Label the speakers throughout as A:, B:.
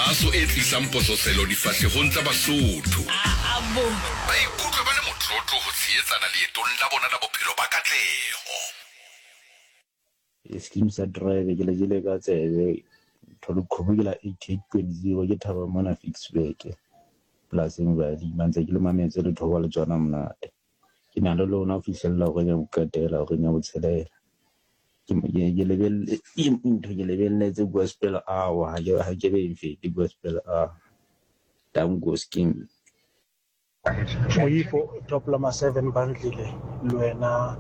A: kgaso e tlisang pososelo difahlehong tsa Basotho. Ba ikutlwa ba le motlotlo ho tshehetsana leetong la bona la bophelo ba katleho.
B: Scheme sa drive ke le ka tsebe tholo khomela 88.0 ke thaba mona fix beke plus ba di mantse ke le mametse le thoba le tsona mnate ke na le lona official la go ya bukatela go nya botselela ke lebelle into ke lebelletse gospel hour ha ke be mfeti gospel hour tango scheme
C: Moifo top lama 7 bandlile lwena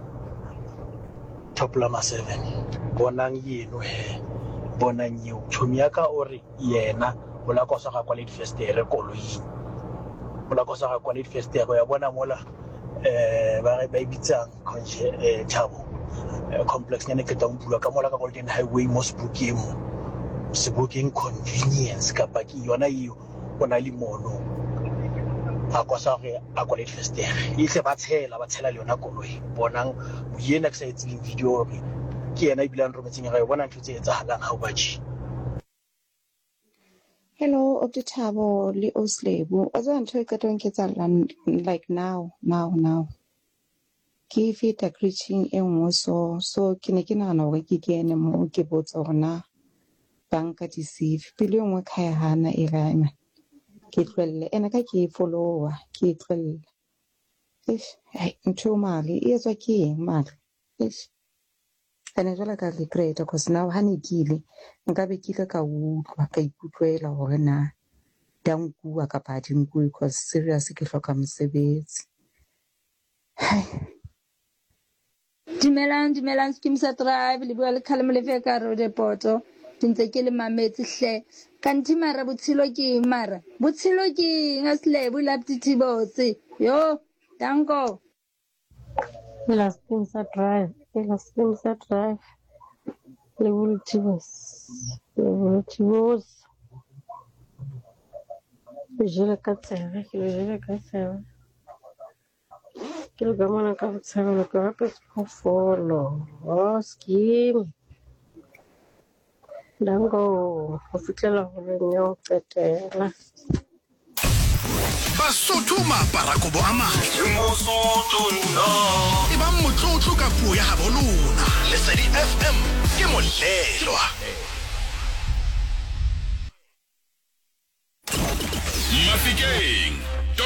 C: top lama 7 bonang yeno he bona nyiu tshumi ya ka ore yena o la kosa ga quality first year koloi o la kosa ga quality first year go ya bona mola ba ibitsang Thabo complex nyane ke tang bula ka mola ka Golden Highway mo Sebokeng convenience ka pa ke yona io ona le mono a kosa ge a quality first year ile ba tshela le yona koloi bonang yena ke sa etseng video ke yena ibilang rometseng ga bona ntse tse etsahalang ha o batši.
D: Hello, Dr. Thabo le Oslebo. A tswa ntho e ka tong ke tsa like now. Ke feta preaching e nngwe so ke ne ke nagana hore ke kene mo ke botsa hore banka di save pele nngwe kha hana e rama ke tlwelle ena ka ke follower ke tlwelle ntho mali e tswa ke mali ene jwale ka regret because now ha ne kile nka be kile ka utlwa ka ikutlwela hore na dankua ka pa dinkui because serious ke hloka mosebetsi.
E: Dumelang Scheme sa drive le bua le Khalemo le fe ka road poto ntse ke le mametse hle kanthi mara botshelo ke nga Slebo la ptiti botse yo danko
F: la Scheme sa drive le bultibos jele ka tsebe ke le gamana ka botshabelo ke gape follow Scheme dango go fitlela gore nyo qetela
A: Basotho maparakobo a matle e ba motlotlo ka puo ya habo lona Lesedi FM ke molelwa